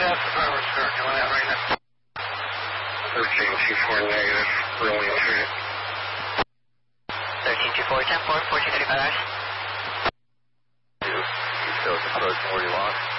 that's the driver's car coming out right now. 1324 negative, rolling through. 1324, 10-4, 423 5 hours. You still approaching where you lost.